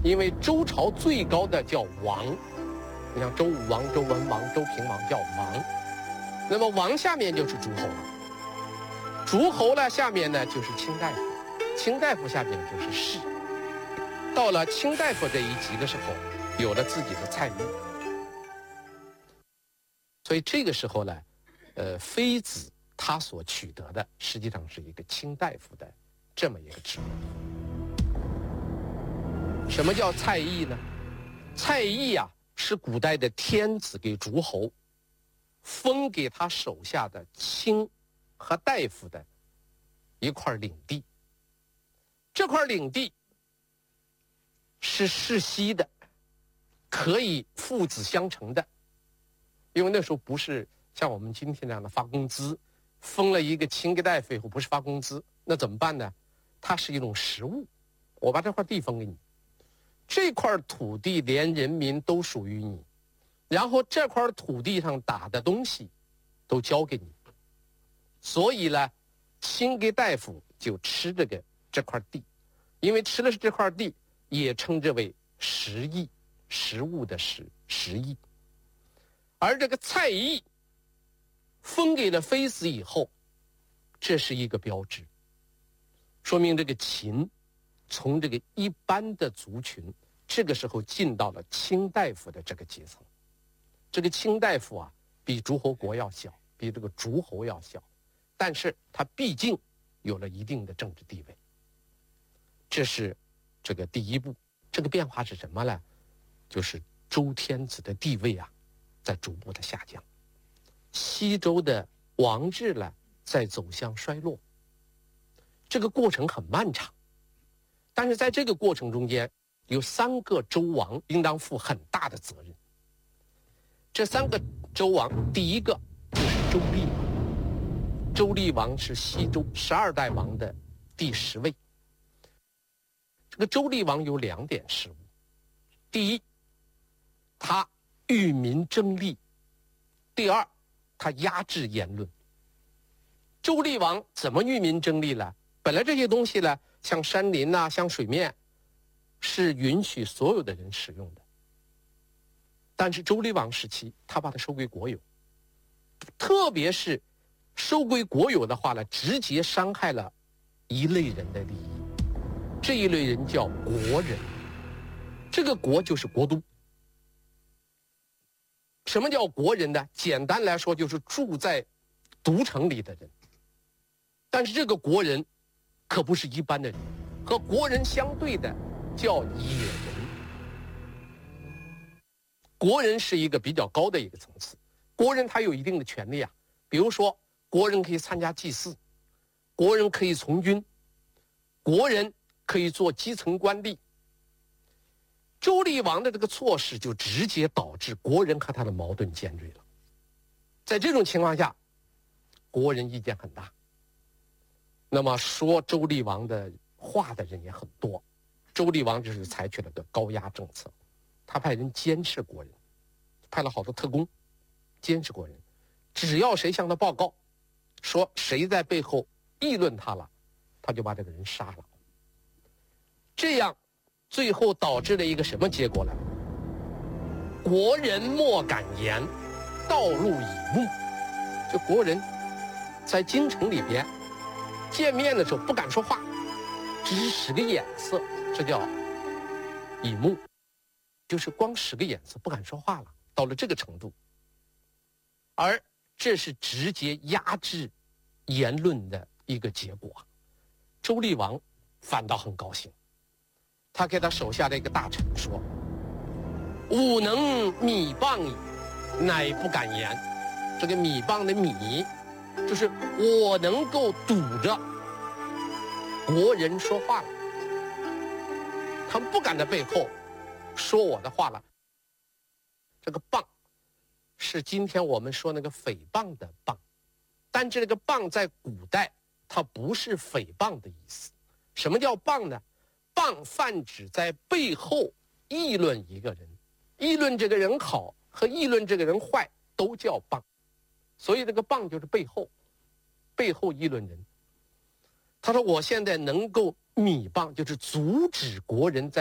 因为周朝最高的叫王，你像周武王、周文王、周平王叫王，那么王下面就是诸侯了，诸侯呢下面呢就是卿大夫，卿大夫下面就是士。到了卿大夫这一级的时候，有了自己的菜邑，所以这个时候呢，妃子他所取得的实际上是一个卿大夫的这么一个职位。什么叫菜邑呢？菜邑啊，是古代的天子给诸侯封给他手下的卿和大夫的一块领地。这块领地是世袭的，可以父子相承的，因为那时候不是像我们今天这样的发工资，封了一个卿给大夫以后不是发工资，那怎么办呢？它是一种实物，我把这块地封给你，这块土地连人民都属于你，然后这块土地上打的东西都交给你，所以呢，卿给大夫就吃这块地，因为吃的是这块地，也称之为食邑，食物的食邑。而这个菜邑封给了妃子以后，这是一个标志，说明这个秦从这个一般的族群，这个时候进到了卿大夫的这个阶层。这个卿大夫啊，比诸侯国要小，比这个诸侯要小，但是他毕竟有了一定的政治地位。这是这个第一步。这个变化是什么呢？就是周天子的地位啊，在逐步的下降，西周的王制呢，在走向衰落。这个过程很漫长，但是在这个过程中间，有3个周王应当负很大的责任。这3个周王，第一个就是周厉王。周厉王是西周12代王的第10位。这个周厉王有2点失误。第一，他欲民争利；第二，他压制言论。周厉王怎么欲民争利呢？本来这些东西呢，像山林啊，像水面，是允许所有的人使用的。但是周厉王时期，他把它收归国有，特别是收归国有的话呢，直接伤害了一类人的利益。这一类人叫国人，这个国就是国都。什么叫国人呢？简单来说，就是住在都城里的人。但是这个国人可不是一般的人，和国人相对的叫野人。国人是一个比较高的一个层次，国人他有一定的权利啊，比如说国人可以参加祭祀，国人可以从军，国人可以做基层官吏。周厉王的这个措施就直接导致国人和他的矛盾尖锐了。在这种情况下，国人意见很大，那么说周厉王的话的人也很多。周厉王就是采取了个高压政策，他派人监视国人，派了好多特工监视国人，只要谁向他报告说谁在背后议论他了，他就把这个人杀了。这样最后导致了一个什么结果呢？国人莫敢言，道路以目。就国人在京城里边见面的时候不敢说话，只是使个眼色，这叫以目，就是光使个眼色不敢说话了，到了这个程度。而这是直接压制言论的一个结果。周厉王反倒很高兴，他给他手下的一个大臣说：“吾能米谤矣，乃不敢言。”这个米谤的米，就是我能够堵着国人说话了，他们不敢在背后说我的话了。这个谤是今天我们说那个诽谤的谤，但这个谤在古代它不是诽谤的意思。什么叫谤呢？谤泛指在背后议论一个人，议论这个人好和议论这个人坏都叫谤。所以这个谤就是背后议论人。他说我现在能够米谤，就是阻止国人在